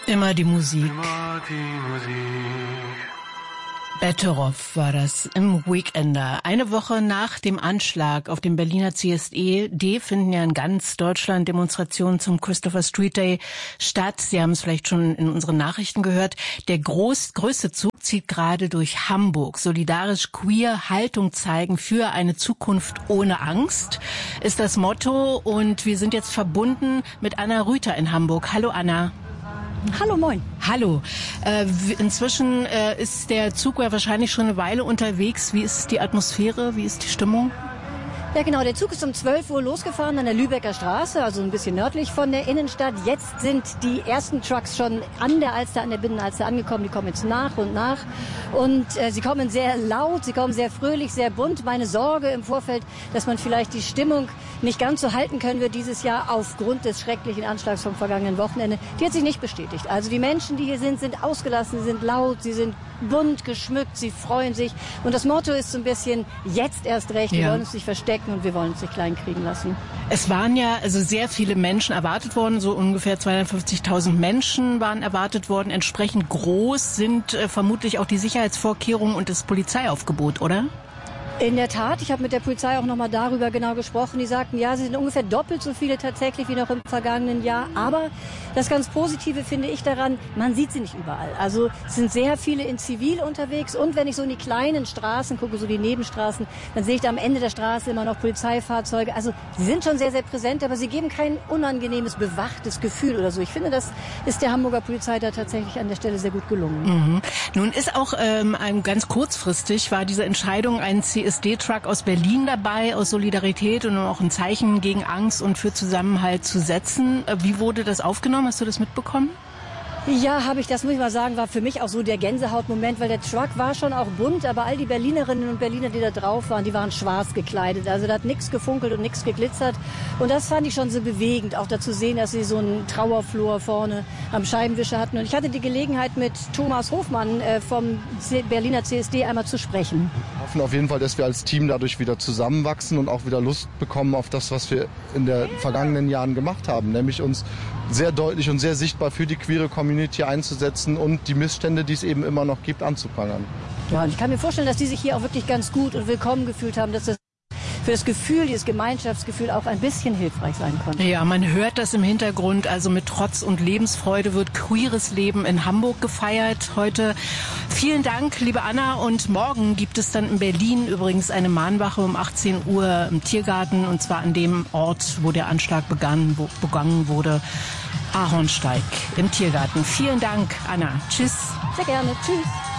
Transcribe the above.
Immer die Musik. Immer die Musik. Betteroff war das im Weekender. Eine Woche nach dem Anschlag auf dem Berliner CSD finden ja in ganz Deutschland Demonstrationen zum Christopher Street Day statt. Sie haben es vielleicht schon in unseren Nachrichten gehört. Der größte Zug zieht gerade durch Hamburg. Solidarisch queer Haltung zeigen für eine Zukunft ohne Angst ist das Motto. Und wir sind jetzt verbunden mit Anna Rüther in Hamburg. Hallo Anna. Hallo, moin. Hallo. Inzwischen ist der Zug ja wahrscheinlich schon eine Weile unterwegs. Wie ist die Atmosphäre? Wie ist die Stimmung? Ja genau, der Zug ist um 12 Uhr losgefahren an der Lübecker Straße, also ein bisschen nördlich von der Innenstadt. Jetzt sind die ersten Trucks schon an der Alster, an der Binnenalster angekommen. Die kommen jetzt nach und nach. Und sie kommen sehr laut, sie kommen sehr fröhlich, sehr bunt. Meine Sorge im Vorfeld, dass man vielleicht die Stimmung nicht ganz so halten können wird dieses Jahr aufgrund des schrecklichen Anschlags vom vergangenen Wochenende, die hat sich nicht bestätigt. Also die Menschen, die hier sind ausgelassen, sie sind laut, sie sind bunt geschmückt, sie freuen sich. Und das Motto ist so ein bisschen, jetzt erst recht, wir wollen uns nicht verstecken und wir wollen uns nicht klein kriegen lassen. Es waren ja also sehr viele Menschen erwartet worden, so ungefähr 250.000 Menschen waren erwartet worden. Entsprechend groß sind vermutlich auch die Sicherheitsvorkehrungen und das Polizeiaufgebot, oder? In der Tat, ich habe mit der Polizei auch nochmal darüber genau gesprochen. Die sagten, ja, sie sind ungefähr doppelt so viele tatsächlich wie noch im vergangenen Jahr. Aber das ganz Positive finde ich daran, man sieht sie nicht überall. Also es sind sehr viele in Zivil unterwegs. Und wenn ich so in die kleinen Straßen gucke, so die Nebenstraßen, dann sehe ich da am Ende der Straße immer noch Polizeifahrzeuge. Also sie sind schon sehr, sehr präsent, aber sie geben kein unangenehmes, bewachtes Gefühl oder so. Ich finde, das ist der Hamburger Polizei da tatsächlich an der Stelle sehr gut gelungen. Mhm. Nun ist auch ganz kurzfristig war diese Entscheidung, einen CSD-Truck aus Berlin dabei, aus Solidarität und auch ein Zeichen gegen Angst und für Zusammenhalt zu setzen. Wie wurde das aufgenommen? Hast du das mitbekommen? Ja, habe ich, das muss ich mal sagen, war für mich auch so der Gänsehautmoment, weil der Truck war schon auch bunt, aber all die Berlinerinnen und Berliner, die da drauf waren, die waren schwarz gekleidet. Also da hat nichts gefunkelt und nichts geglitzert. Und das fand ich schon so bewegend, auch dazu sehen, dass sie so einen Trauerflor vorne am Scheibenwischer hatten. Und ich hatte die Gelegenheit, mit Thomas Hofmann vom Berliner CSD einmal zu sprechen. Wir hoffen auf jeden Fall, dass wir als Team dadurch wieder zusammenwachsen und auch wieder Lust bekommen auf das, was wir in den vergangenen Jahren gemacht haben, nämlich uns sehr deutlich und sehr sichtbar für die queere Community einzusetzen und die Missstände, die es eben immer noch gibt, anzuprangern. Ja, und ich kann mir vorstellen, dass die sich hier auch wirklich ganz gut und willkommen gefühlt haben, dass das für das Gefühl, dieses Gemeinschaftsgefühl auch ein bisschen hilfreich sein konnte. Ja, man hört das im Hintergrund. Also mit Trotz und Lebensfreude wird queeres Leben in Hamburg gefeiert heute. Vielen Dank, liebe Anna. Und morgen gibt es dann in Berlin übrigens eine Mahnwache um 18 Uhr im Tiergarten. Und zwar an dem Ort, wo der Anschlag begangen wurde. Ahornsteig im Tiergarten. Vielen Dank, Anna. Tschüss. Sehr gerne. Tschüss.